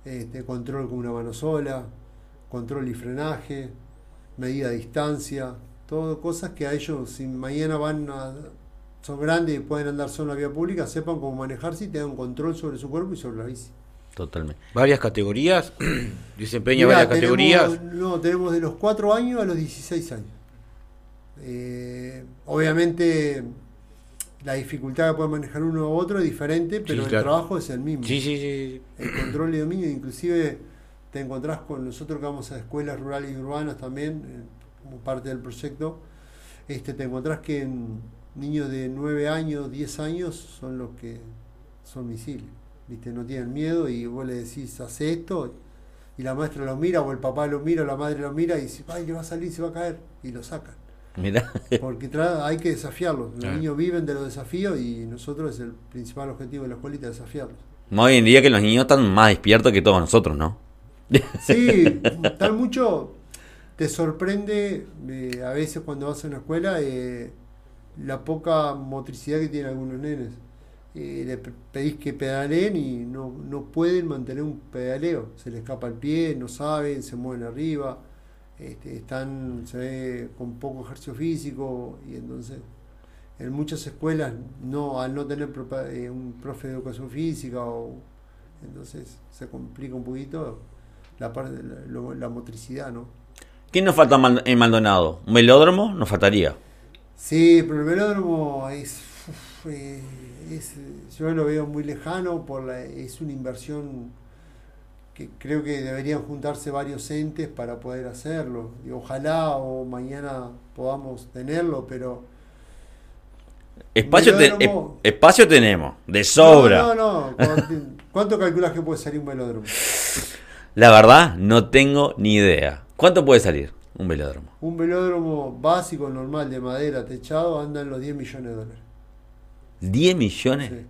control con una mano sola, control y frenaje, medida de distancia, todo cosas que a ellos, si mañana son grandes y pueden andar solo en la vía pública, sepan cómo manejarse y tengan control sobre su cuerpo y sobre la bici. Totalmente. ¿Varias categorías? ¿Desempeña varias categorías? Tenemos de los 4 años a los 16 años. Obviamente la dificultad que puede manejar uno u otro es diferente, pero Sí, claro. el trabajo es el mismo. Sí. El control y dominio, inclusive te encontrás con nosotros que vamos a escuelas rurales y urbanas también, como parte del proyecto, te encontrás que niños de 9 años, 10 años son los que son misiles, ¿viste? No tienen miedo y vos le decís, hace esto, y la maestra lo mira, o el papá lo mira, o la madre lo mira y dice, ay, le va a salir, se va a caer, y lo sacan. Mirá. Porque hay que desafiarlos. Los Claro. niños viven de los desafíos y nosotros es el principal objetivo de la escuelita, desafiarlos. Hoy en día que los niños están más despiertos que todos nosotros, ¿no? Sí, tal mucho te sorprende a veces cuando vas a una escuela la poca motricidad que tienen algunos nenes. Le pedís que pedaleen y no pueden mantener un pedaleo, se les escapa el pie, no saben, se mueven arriba, se ve con poco ejercicio físico y entonces en muchas escuelas al no tener un profe de educación física entonces se complica un poquito la parte la motricidad, ¿no? ¿Qué nos falta en Maldonado? ¿Un velódromo? Nos faltaría. Sí, pero el velódromo yo lo veo muy lejano, es una inversión que creo que deberían juntarse varios entes para poder hacerlo. Y ojalá o mañana podamos tenerlo, pero Espacio tenemos, de sobra. No. ¿Cuánto calculas que puede salir un velódromo? La verdad, no tengo ni idea. ¿Cuánto puede salir un velódromo? Un velódromo básico, normal, de madera, techado, anda en los $10 millones. ¿10 millones? Sí.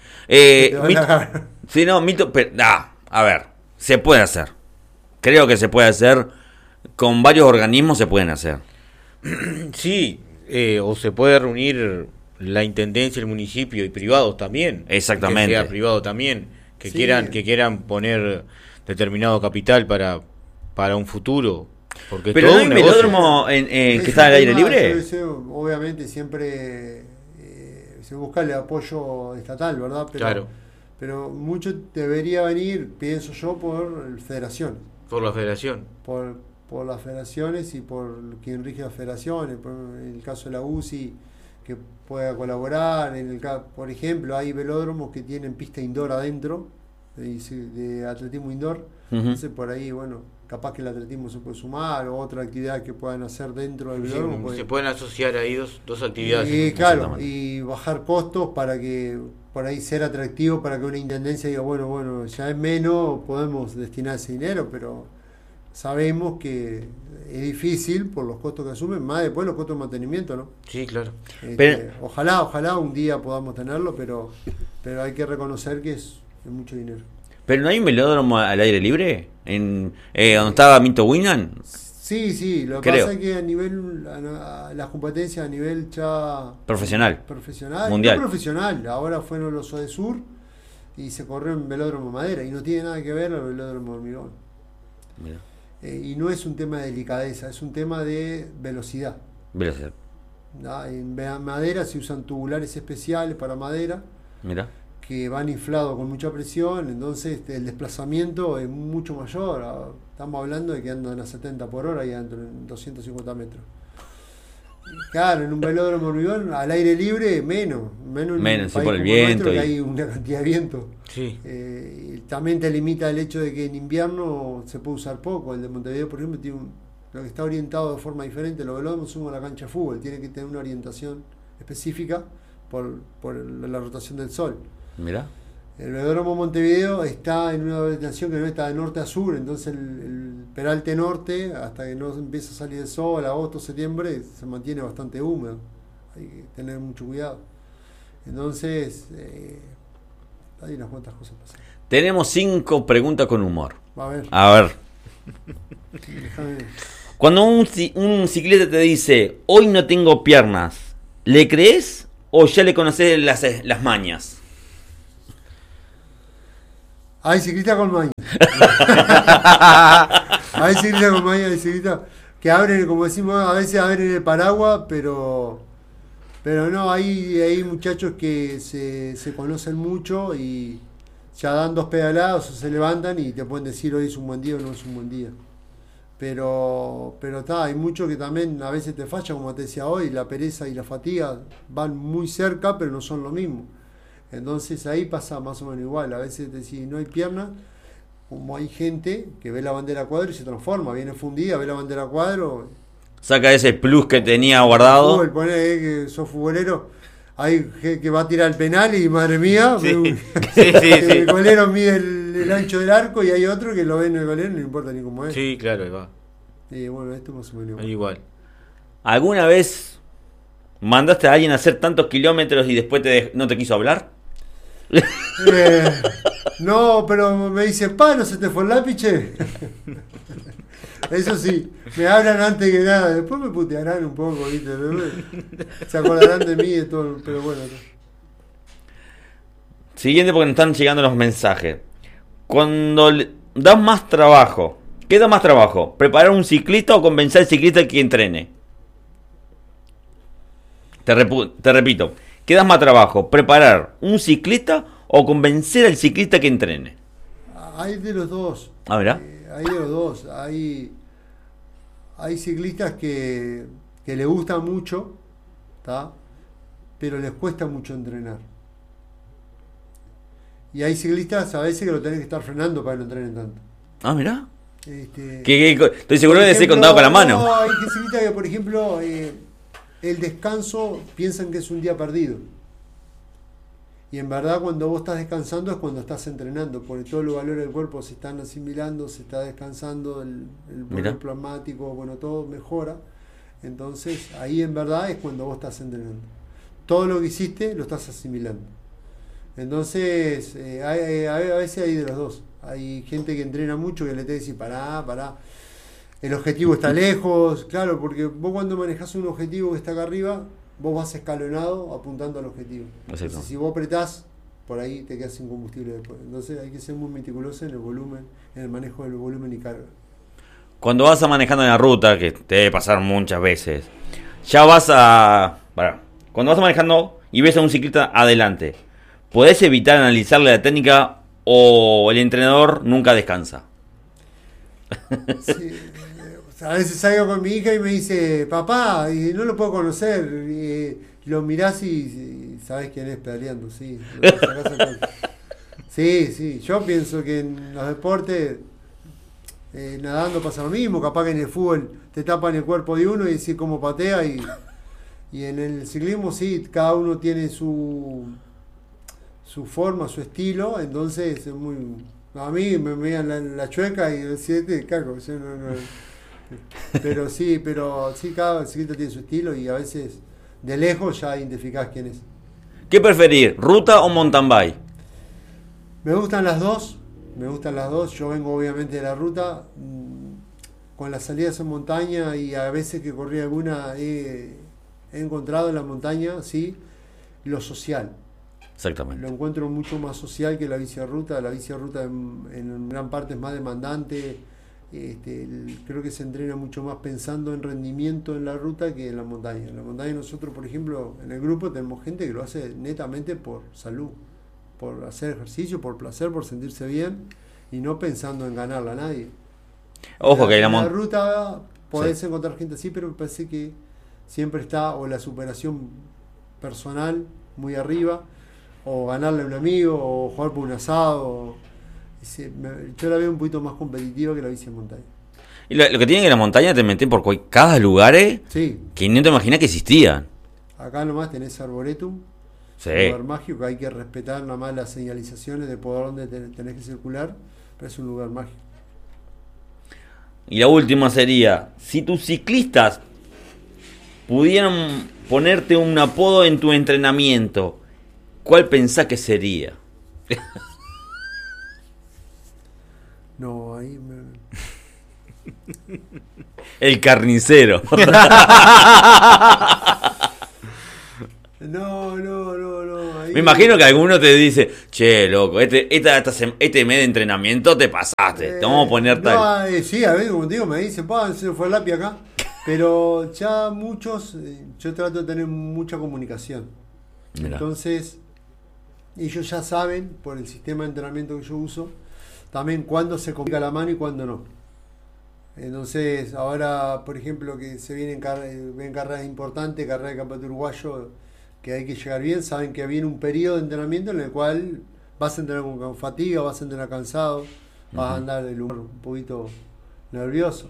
Sí, no, mito, a ver, se puede hacer. Creo que se puede hacer. Con varios organismos se pueden hacer. Sí, o se puede reunir la intendencia, el municipio y privados también. Exactamente. Que sea privado también, que Sí. quieran poner determinado capital para un futuro. Porque Pero todo no hay un un negocio. velódromo que Es está un al aire tema, libre. obviamente siempre se busca el apoyo estatal, ¿verdad? Claro. Pero mucho debería venir, pienso yo, por federaciones. Por la federación. Por las federaciones y por quien rige las federaciones. En el caso de la UCI, que pueda colaborar. Por ejemplo, hay velódromos que tienen pista indoor adentro, de atletismo indoor. Entonces, por ahí, bueno, capaz que el atletismo se puede sumar o otra actividad que puedan hacer dentro del velódromo. Se pueden asociar ahí dos actividades. Y claro, y bajar costos para que por ahí ser atractivo para que una intendencia diga, bueno, ya es menos, podemos destinar ese dinero, pero sabemos que es difícil por los costos que asumen, más después los costos de mantenimiento, ¿no? Sí, claro. Ojalá un día podamos tenerlo, pero hay que reconocer que es mucho dinero. ¿Pero no hay un velódromo al aire libre? ¿Donde estaba Minto Winan? Sí, lo que pasa es que a nivel, las competencias a nivel ya Profesional. Mundial. No profesional, ahora fueron los Sur y se corrió en velódromo madera y no tiene nada que ver el velódromo hormigón. Mira. Y no es un tema de delicadeza, es un tema de velocidad. En madera se usan tubulares especiales para madera. Mira. Que van inflados con mucha presión, entonces el desplazamiento es mucho mayor. Estamos hablando de que andan a 70 por hora y adentro en 250 metros. Claro, en un velódromo hormigón al aire libre menos sí, por el viento que hay una cantidad de viento. Sí. También te limita el hecho de que en invierno se puede usar poco. El de Montevideo, por ejemplo, tiene lo que está orientado de forma diferente. Los velódromos son como la cancha de fútbol, tiene que tener una orientación específica por la rotación del sol. Mira. El velódromo Montevideo está en una orientación que no está de norte a sur, entonces el peralte norte, hasta que no empieza a salir el sol, agosto, septiembre, se mantiene bastante húmedo. Hay que tener mucho cuidado. Entonces, hay unas cuantas cosas pasando. Tenemos 5 preguntas con humor. A ver. Déjame. Cuando un ciclista te dice, hoy no tengo piernas, ¿le crees o ya le conoces las mañas? Hay ciclistas con mañas. Hay ciclistas como hay ciclistas que abren, como decimos, a veces abren el paraguas, pero no, hay muchachos que se conocen mucho y ya dan 2 pedaladas o se levantan y te pueden decir hoy es un buen día o no es un buen día. Pero hay muchos que también a veces te fallan, como te decía hoy, la pereza y la fatiga van muy cerca, pero no son lo mismo. Entonces ahí pasa más o menos igual. A veces te decís, no hay pierna, como hay gente que ve la bandera a cuadro y se transforma, viene fundida, ve la bandera a cuadro. Saca ese plus que tenía guardado. Fútbol, ponés que sos futbolero, hay que va a tirar el penal y madre mía, Sí. el golero mide el ancho del arco y hay otro que lo ve en el golero, no importa ni cómo es. Sí, claro, ahí va. Y bueno, esto más o menos Ahí igual. ¿Alguna vez mandaste a alguien a hacer tantos kilómetros y después no te quiso hablar? No, pero me dice, ¿no se te fue el lápiz? Eso sí, me hablan antes que nada, después me putearán un poco, ¿viste? Se acordarán de mí y de todo, pero bueno. Siguiente, porque nos están llegando los mensajes. Cuando das más trabajo, ¿qué da más trabajo? ¿Preparar un ciclista o convencer al ciclista que entrene? Te repito, ¿qué da más trabajo? ¿Preparar un ciclista o convencer al ciclista que entrene? Hay de los dos. Ah, ¿verdad? Hay de los dos. Hay ciclistas que les gusta mucho, ¿tá? Pero les cuesta mucho entrenar. Y hay ciclistas a veces que lo tenés que estar frenando para que no entrenen tanto. Ah, ¿verdá? Estoy Estoy seguro que se contado con la mano. No, hay ciclistas que, por ejemplo, el descanso piensan que es un día perdido. Y en verdad cuando vos estás descansando es cuando estás entrenando, porque todos los valores del cuerpo se están asimilando, se está descansando, el valor plasmático, bueno, todo mejora. Entonces ahí en verdad es cuando vos estás entrenando. Todo lo que hiciste lo estás asimilando. Entonces a veces hay de los dos. Hay gente que entrena mucho que le te dice, pará. El objetivo está lejos, claro, porque vos cuando manejás un objetivo que está acá arriba, vos vas escalonado apuntando al objetivo. Exacto. Entonces, si vos apretás, por ahí te quedas sin combustible después. Entonces hay que ser muy meticuloso en el volumen, en el manejo del volumen y carga. Cuando vas manejando en la ruta, que te debe pasar muchas veces, ya vas a... Cuando vas manejando y ves a un ciclista adelante, ¿podés evitar analizarle la técnica o el entrenador nunca descansa? Sí. A veces salgo con mi hija y me dice, papá, y no lo puedo conocer. Y lo mirás y sabés quién es pedaleando, sí. Sí, yo pienso que en los deportes, nadando pasa lo mismo, capaz que en el fútbol te tapan el cuerpo de uno y decís cómo patea, y en el ciclismo sí, cada uno tiene su forma, su estilo, entonces es muy... A mí me veían la chueca y el 7, cago, yo no. Pero sí, cada ciclista tiene su estilo y a veces de lejos ya identificás quién es. ¿Qué preferir, ruta o mountain bike? Me gustan las dos. Yo vengo obviamente de la ruta, con las salidas en montaña, y a veces que corrí alguna he encontrado en la montaña, sí, lo social. Exactamente. Lo encuentro mucho más social que la bici de ruta. La bici de ruta en gran parte es más demandante. Creo que se entrena mucho más pensando en rendimiento en la ruta que en la montaña. En la montaña nosotros, por ejemplo, en el grupo tenemos gente que lo hace netamente por salud, por hacer ejercicio, por placer, por sentirse bien y no pensando en ganarle a nadie. Ojo que en la ruta podés encontrar gente así, pero me parece que siempre está o la superación personal muy arriba, o ganarle a un amigo, o jugar por un asado. Yo la veo un poquito más competitiva que la bici en montaña. Y lo que tiene que la montaña te meten por cada lugar sí, que no te imaginas que existían. Acá nomás tenés Arboretum, Sí. un lugar mágico, que hay que respetar nada más las señalizaciones de por dónde tenés que circular, pero es un lugar mágico. Y la última sería, si tus ciclistas pudieran ponerte un apodo en tu entrenamiento, ¿cuál pensás que sería? No, ahí El carnicero. No. Ahí... Me imagino que alguno te dice, che, loco, este mes de entrenamiento te pasaste, te vamos a poner tal. Sí, a veces, como te digo, me dicen, se fue el lápiz acá. Pero ya muchos, yo trato de tener mucha comunicación. Mirá. Entonces, ellos ya saben, por el sistema de entrenamiento que yo uso, también cuándo se complica la mano y cuándo no. Entonces, ahora, por ejemplo, que se vienen carreras importantes, carreras de campeonato uruguayo, que hay que llegar bien, saben que viene un periodo de entrenamiento en el cual vas a entrenar con fatiga, vas a entrenar cansado, vas a andar el humor un poquito nervioso.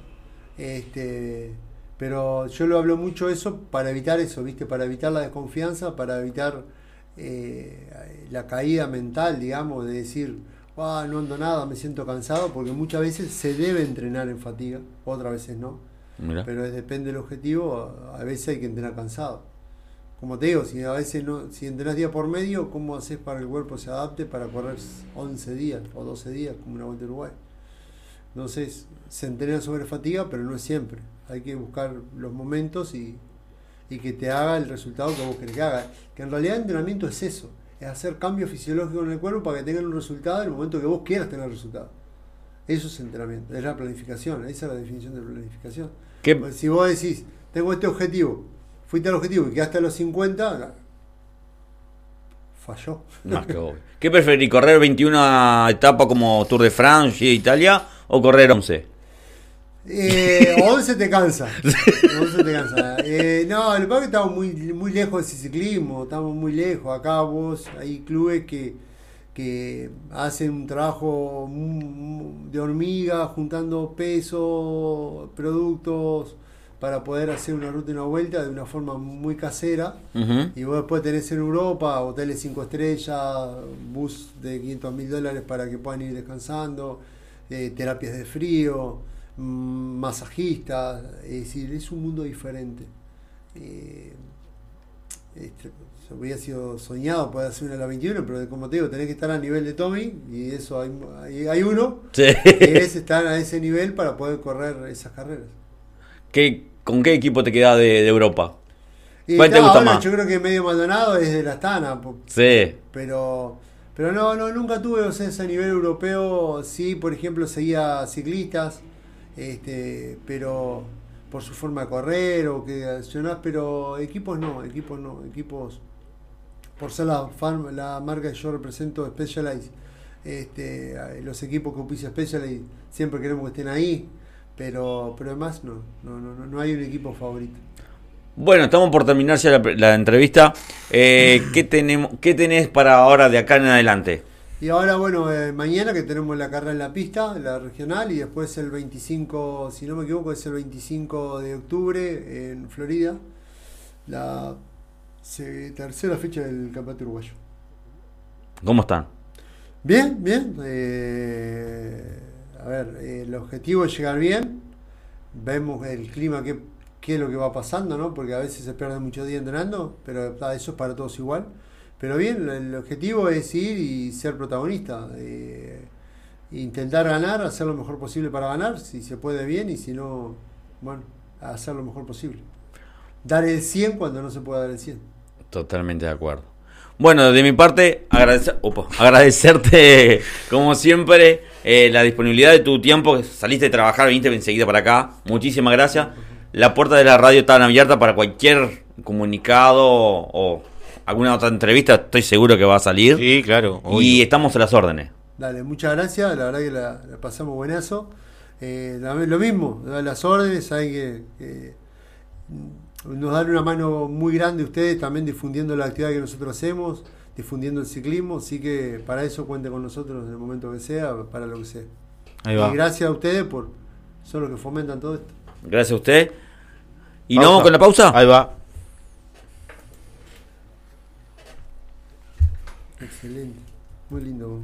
Pero yo lo hablo mucho eso para evitar eso, ¿viste? Para evitar la desconfianza, para evitar la caída mental, digamos, de decir, no ando nada, me siento cansado, porque muchas veces se debe entrenar en fatiga, otras veces no. Mirá. Pero depende del objetivo, a veces hay que entrenar cansado. Como te digo, si a veces no, si entrenás día por medio, ¿cómo haces para que el cuerpo se adapte para correr 11 días o 12 días como una Vuelta a Uruguay? Entonces, se entrena sobre fatiga, pero no es siempre. Hay que buscar los momentos y que te haga el resultado que vos querés que haga. Que en realidad el entrenamiento es eso, es hacer cambios fisiológicos en el cuerpo para que tengan un resultado en el momento que vos quieras tener el resultado. Eso es entrenamiento, es la planificación, esa es la definición de planificación. Pues si vos decís, tengo este objetivo, fuiste al objetivo y quedaste a los 50, falló. Más que obvio. ¿Qué preferís, correr 21 etapas como Tour de France y Italia o correr 11? 11 te cansa. 11 te cansa. No, el que estamos muy lejos de ese ciclismo, estamos muy lejos. Acá hay clubes que hacen un trabajo de hormiga, juntando peso, productos, para poder hacer una ruta y una vuelta de una forma muy casera. Uh-huh. Y vos después tenés en Europa hoteles 5 estrellas, bus de $500,000 para que puedan ir descansando, terapias de frío, masajistas, es decir, es un mundo diferente. Hubiera sido soñado poder hacer una de la 21, pero como te digo, tenés que estar a nivel de Tommy, y eso hay uno, sí, que es estar a ese nivel para poder correr esas carreras. ¿Con qué equipo te queda de Europa? ¿Cuál te gusta más? Yo creo que medio Maldonado es de la Astana. Sí. Pero no, nunca tuve ese nivel europeo. Sí, por ejemplo, seguía ciclistas, pero por su forma de correr o que accionás, pero equipos por ser la marca que yo represento, Specialized, los equipos que auspicia Specialized siempre queremos que estén ahí, pero además no hay un equipo favorito. Bueno, estamos por terminar ya la entrevista. ¿Qué tenés para ahora de acá en adelante? Y ahora, bueno, mañana que tenemos la carrera en la pista, la regional, y después el 25, si no me equivoco, es el 25 de octubre en Florida, la tercera fecha del campeonato uruguayo. ¿Cómo están? Bien. El objetivo es llegar bien. Vemos el clima, qué es lo que va pasando, ¿no? Porque a veces se pierde muchos días entrenando, pero eso es para todos igual. Pero bien, el objetivo es ir y ser protagonista. Intentar ganar, hacer lo mejor posible para ganar, si se puede bien, y si no, bueno, hacer lo mejor posible. Dar el 100 cuando no se puede dar el 100. Totalmente de acuerdo. Bueno, de mi parte, agradecerte, como siempre, la disponibilidad de tu tiempo. Saliste de trabajar, viniste enseguida para acá. Muchísimas gracias. La puerta de la radio está abierta para cualquier comunicado o alguna otra entrevista. Estoy seguro que va a salir. Sí, claro. Y obvio. estamos a las órdenes. Dale, muchas gracias. La verdad que la pasamos buenazo. Lo mismo, las órdenes. Hay que nos dan una mano muy grande ustedes también difundiendo la actividad que nosotros hacemos, difundiendo el ciclismo, así que para eso cuente con nosotros en el momento que sea, para lo que sea. Ahí va. Y gracias a ustedes son los que fomentan todo esto. Gracias a usted. ¿Y Pausa. nos vamos con la pausa? Ahí va. Excelente, muy lindo.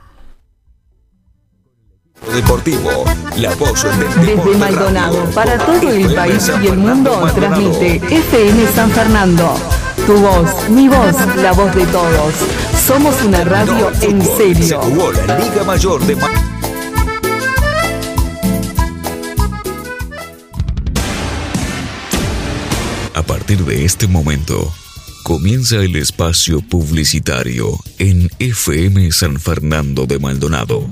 Deportivo, la voz del Desde deporte Maldonado, radio. para todo el país y el mundo, Maldonado. transmite FM San Fernando. Tu voz, mi voz, la voz de todos. Somos una radio en Fútbol. Se serio. jugó la Liga Mayor de A partir de este momento, Comienza el espacio publicitario en FM San Fernando de Maldonado.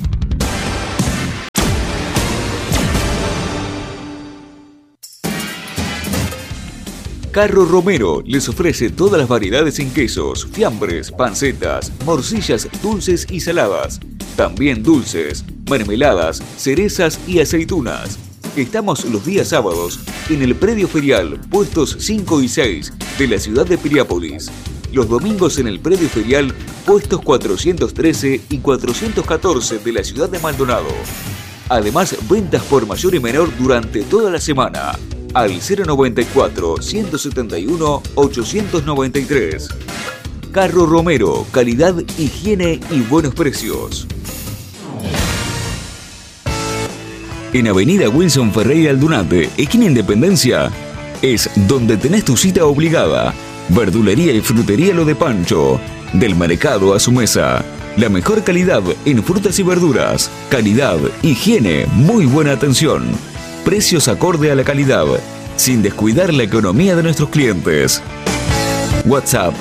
Carro Romero les ofrece todas las variedades en quesos, fiambres, pancetas, morcillas dulces y saladas. También dulces, mermeladas, cerezas y aceitunas. Estamos los días sábados en el predio ferial, puestos 5 y 6 de la ciudad de Piriápolis. Los domingos en el predio ferial, puestos 413 y 414 de la ciudad de Maldonado. Además, ventas por mayor y menor durante toda la semana. Al 094-171-893. Carro Romero, calidad, higiene y buenos precios. En Avenida Wilson Ferreira Aldunate, esquina Independencia, es donde tenés tu cita obligada. Verdulería y frutería Lo de Pancho. Del mercado a su mesa. La mejor calidad en frutas y verduras. Calidad, higiene, muy buena atención. Precios acorde a la calidad, sin descuidar la economía de nuestros clientes. WhatsApp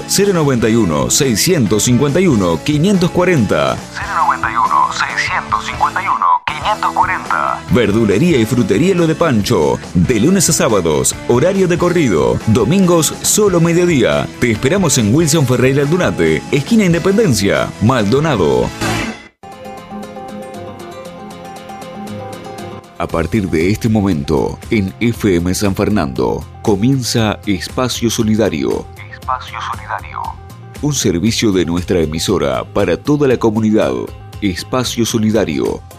091-651-540. 091-651-540. Verdulería y frutería Lo de Pancho. De lunes a sábados, horario de corrido. Domingos, solo mediodía. Te esperamos en Wilson Ferreira Aldunate, esquina Independencia, Maldonado. A partir de este momento, en FM San Fernando, comienza Espacio Solidario. Espacio Solidario. Un servicio de nuestra emisora para toda la comunidad. Espacio Solidario.